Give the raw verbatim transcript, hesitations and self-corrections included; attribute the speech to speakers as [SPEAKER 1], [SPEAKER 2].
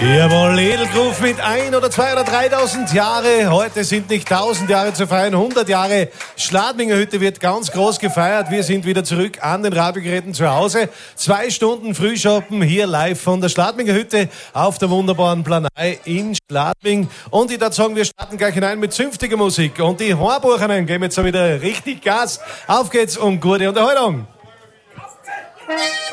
[SPEAKER 1] Jawohl, Edelgruf mit ein oder zwei oder dreitausend Jahre. Heute sind nicht tausend Jahre zu feiern, hundert Jahre. Schladminger Hütte wird ganz groß gefeiert. Wir sind wieder zurück an den Radiogeräten zu Hause. Zwei Stunden Frühschoppen hier live von der Schladminger Hütte auf der wunderbaren Planei in Schladming. Und ich würde sagen, wir starten gleich hinein mit zünftiger Musik. Und die Hornbuchenen geben jetzt wieder richtig Gas. Auf geht's und gute Unterhaltung.